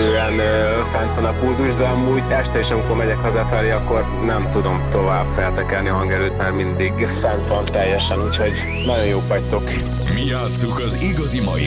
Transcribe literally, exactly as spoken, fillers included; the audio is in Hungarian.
alapvetően fent van a pulzus, de amúgy este is, amikor megyek hazafelé, akkor nem tudom tovább feltekelni a hangerőt, mert mindig fent van teljesen, úgyhogy nagyon jók vagytok. Mi játsszuk az igazi mai